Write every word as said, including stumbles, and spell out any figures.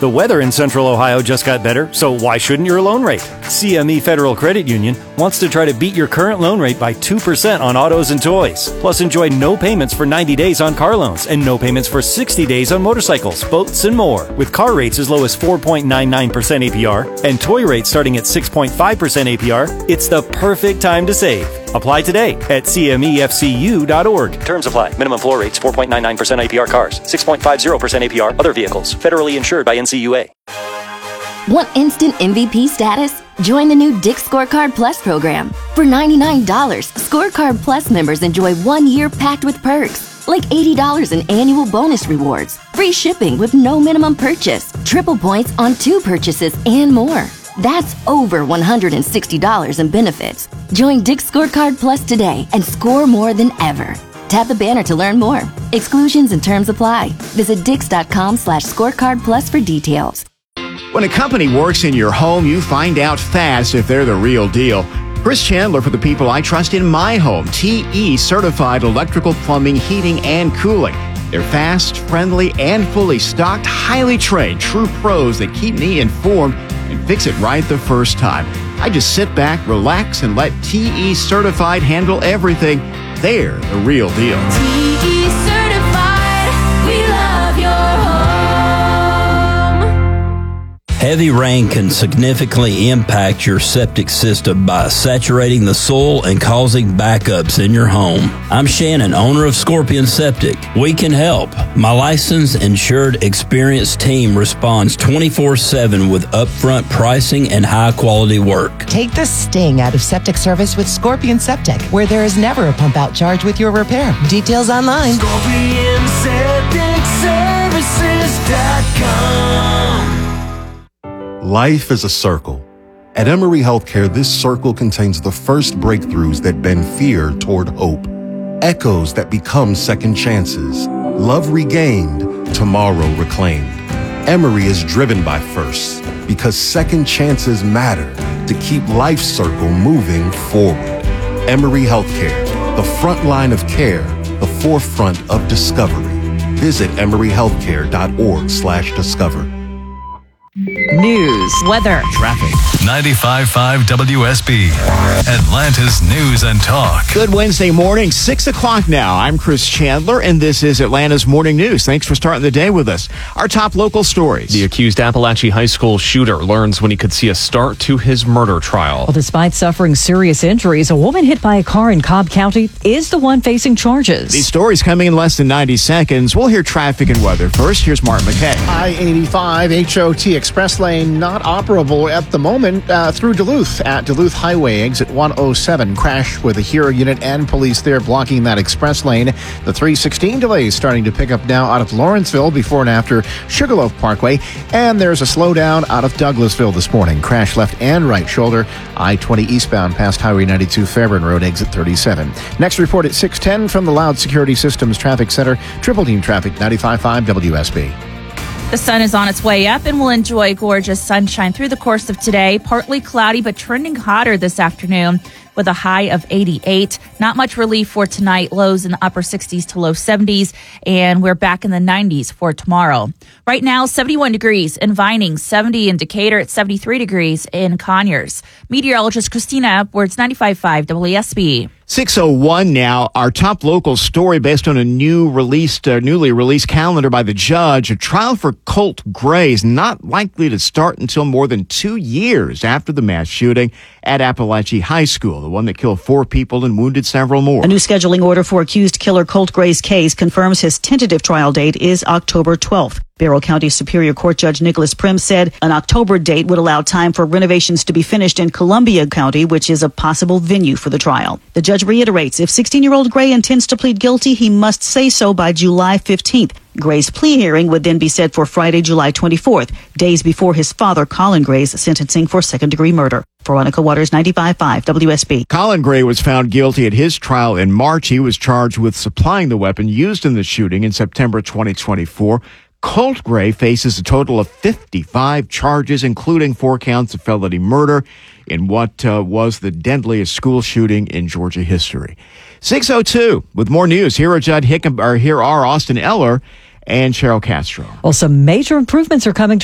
The weather in Central Ohio just got better, so why shouldn't your loan rate? C M E Federal Credit Union wants to try to beat your current loan rate by two percent on autos and toys. Plus, enjoy no payments for ninety days on car loans and no payments for sixty days on motorcycles, boats, and more. With car rates as low as four point nine nine percent A P R and toy rates starting at six point five percent A P R, it's the perfect time to save. Apply today at C M E F C U dot org. Terms apply. Minimum floor rates four point nine nine percent A P R cars, six point five zero percent A P R other vehicles. Federally insured by N C U A. Want instant M V P status? Join the new Dick's Scorecard Plus program. For ninety-nine dollars, Scorecard Plus members enjoy one year packed with perks, like eighty dollars in annual bonus rewards, free shipping with no minimum purchase, triple points on two purchases, and more. That's over one hundred sixty dollars in benefits. Join Dick's Scorecard Plus today and score more than ever. Tap the banner to learn more. Exclusions and terms apply. Visit dix.com slash scorecard plus for details. When a company works in your home, you find out fast if they're the real deal. Chris Chandler for the people I trust in my home. T E certified electrical, plumbing, heating, and cooling. They're fast, friendly, and fully stocked, highly trained, true pros that keep me informed and fix it right the first time. I just sit back, relax, and let T E Certified handle everything. They're the real deal. T E Certified, we love your home. Heavy rain can significantly impact your septic system by saturating the soil and causing backups in your home. I'm Shannon, owner of Scorpion Septic. We can help. My licensed, insured, experienced team responds twenty-four seven with upfront pricing and high-quality work. Take the sting out of septic service with Scorpion Septic, where there is never a pump-out charge with your repair. Details online. Scorpion Septic Services dot com. Life is a circle. At Emory Healthcare, this circle contains the first breakthroughs that bend fear toward hope, echoes that become second chances, love regained, tomorrow reclaimed. Emory is driven by firsts because second chances matter to keep life's circle moving forward. Emory Healthcare, the front line of care, the forefront of discovery. Visit emory healthcare dot org slash discover. News, weather, traffic. ninety-five point five W S B, Atlanta's News and Talk. Good Wednesday morning, six o'clock now. I'm Chris Chandler, and this is Atlanta's Morning News. Thanks for starting the day with us. Our top local stories. The accused Appalachia High School shooter learns when he could see a start to his murder trial. Well, despite suffering serious injuries, a woman hit by a car in Cobb County is the one facing charges. These stories coming in less than ninety seconds. We'll hear traffic and weather. First, here's Mark McKay. I eighty-five H O T Express Lane not operable at the moment uh, through Duluth at Duluth Highway exit one oh seven. Crash with a Hero unit and police there blocking that express lane. The three sixteen delays starting to pick up now out of Lawrenceville before and after Sugarloaf Parkway. And there's a slowdown out of Douglasville this morning. Crash left and right shoulder. I twenty eastbound past Highway ninety-two Fairburn Road exit thirty-seven. Next report at six ten from the Loud Security Systems Traffic Center. Triple Team Traffic ninety-five point five W S B. The sun is on its way up and we'll enjoy gorgeous sunshine through the course of today. Partly cloudy, but trending hotter this afternoon with a high of eighty-eight. Not much relief for tonight. Lows in the upper sixties to low seventies. And we're back in the nineties for tomorrow. Right now, seventy-one degrees in Vining, seventy in Decatur, at seventy-three degrees in Conyers. Meteorologist Christina Edwards, ninety-five point five W S B. six oh one now. Our top local story based on a new released, uh, newly released calendar by the judge. A trial for Colt Gray is not likely to start until more than two years after the mass shooting at Appalachia High School, the one that killed four people and wounded several more. A new scheduling order for accused killer Colt Gray's case confirms his tentative trial date is October twelfth. Barrow County Superior Court Judge Nicholas Prim said an October date would allow time for renovations to be finished in Columbia County, which is a possible venue for the trial. The judge reiterates if sixteen-year-old Gray intends to plead guilty, he must say so by July fifteenth. Gray's plea hearing would then be set for Friday, July twenty-fourth, days before his father, Colin Gray's sentencing for second-degree murder. Veronica Waters, ninety-five point five W S B. Colin Gray was found guilty at his trial in March. He was charged with supplying the weapon used in the shooting in September twenty twenty-four. Colt Gray faces a total of fifty-five charges, including four counts of felony murder in what uh, was the deadliest school shooting in Georgia history. six oh two with more news. Here are Judd Hickam, or here are Austin Eller and Cheryl Castro. Well, some major improvements are coming to